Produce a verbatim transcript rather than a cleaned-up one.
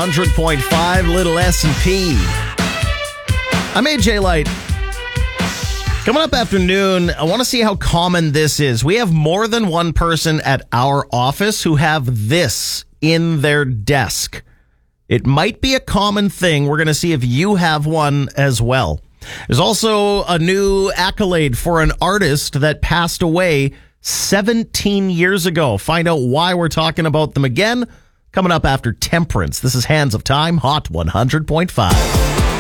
hundred point five, Little S and P. I'm A J Light. Coming up after noon, I want to see how common this is. We have more than one person at our office who have this in their desk. It might be a common thing. We're going to see if you have one as well. There's also a new accolade for an artist that passed away seventeen years ago. Find out why we're talking about them again. Coming up after Temperance. This is Hands of Time, Hot one hundred point five.